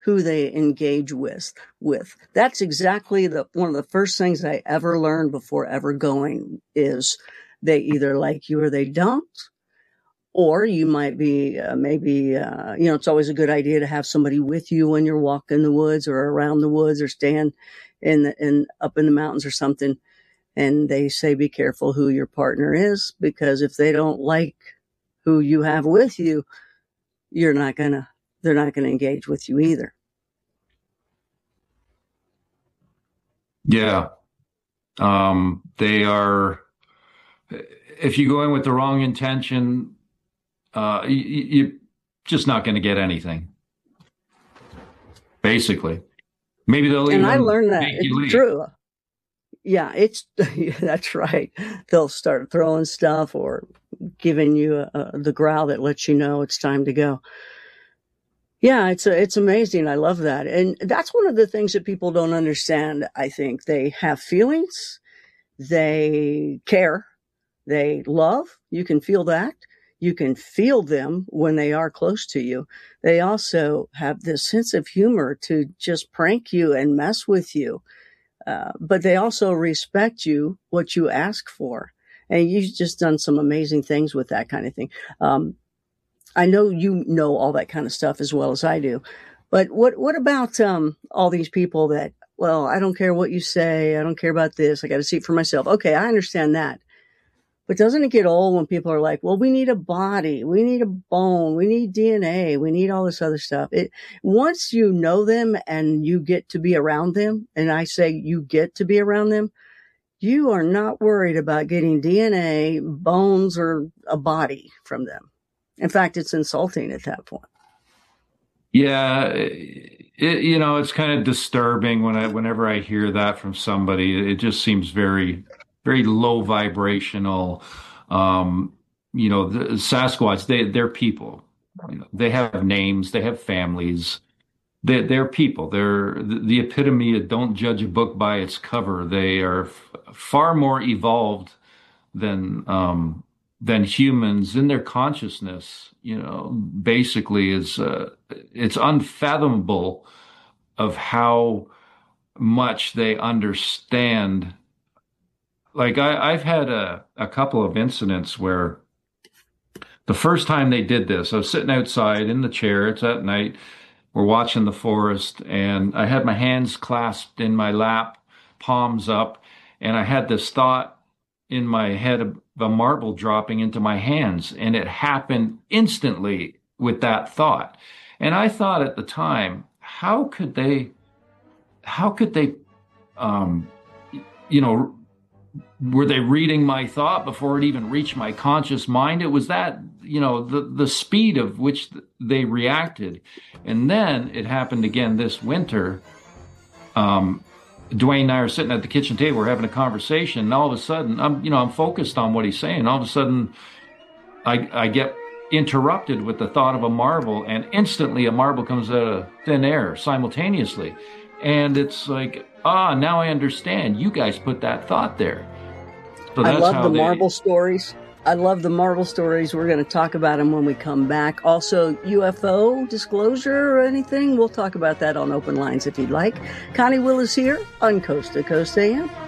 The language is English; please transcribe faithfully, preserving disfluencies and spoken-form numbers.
who they engage with. With that's exactly the one of the first things I ever learned before ever going is they either like you or they don't. Or you might be uh, maybe, uh, you know, it's always a good idea to have somebody with you when you're walking the woods or around the woods or stand in, the, in up in the mountains or something. And they say, be careful who your partner is, because if they don't like who you have with you, you're not going to, they're not going to engage with you either. Yeah. Um, they are, if you go in with the wrong intention, Uh, you, you're just not going to get anything. Basically, maybe they'll. And even I learned that make you it's leave. true. Yeah, it's that's right. They'll start throwing stuff or giving you a, a, the growl that lets you know it's time to go. Yeah, it's a, it's amazing. I love that, and that's one of the things that people don't understand. I think they have feelings, they care, they love. You can feel that. You can feel them when they are close to you. They also have this sense of humor to just prank you and mess with you. Uh, but they also respect you, what you ask for. And you've just done some amazing things with that kind of thing. Um, I know you know all that kind of stuff as well as I do. But what, what about um, all these people that, well, I don't care what you say. I don't care about this. I got to see it for myself. Okay, I understand that. But doesn't it get old when people are like, well, we need a body, we need a bone, we need D N A, we need all this other stuff. It, once you know them and you get to be around them, and I say you get to be around them, you are not worried about getting D N A, bones, or a body from them. In fact, it's insulting at that point. Yeah, it, you know, it's kind of disturbing when I, whenever I hear that from somebody. It just seems very, very low vibrational. Um, you know, the Sasquatch, they, they're people. You know, they have names, they have families. They, they're people. They're the, the epitome of don't judge a book by its cover. They are f- far more evolved than um, than humans in their consciousness. You know, basically, is uh, it's unfathomable of how much they understand. Like I, I've had a, a couple of incidents where the first time they did this, I was sitting outside in the chair. It's at night. We're watching the forest, and I had my hands clasped in my lap, palms up, and I had this thought in my head of a marble dropping into my hands, and it happened instantly with that thought. And I thought at the time, how could they, how could they, um, you know, were they reading my thought before it even reached my conscious mind? It was that, you know, the, the speed of which they reacted. And then it happened again this winter. Um, Dwayne and I are sitting at the kitchen table, we're having a conversation, and all of a sudden, I'm, you know, I'm focused on what he's saying. All of a sudden, I, I get interrupted with the thought of a marble, and instantly a marble comes out of thin air simultaneously. And it's like, ah, now I understand. You guys put that thought there. So that's I love how the they... marble stories. I love the marble stories. We're going to talk about them when we come back. Also, U F O disclosure or anything, we'll talk about that on Open Lines if you'd like. Connie Willis here on Coast to Coast A M.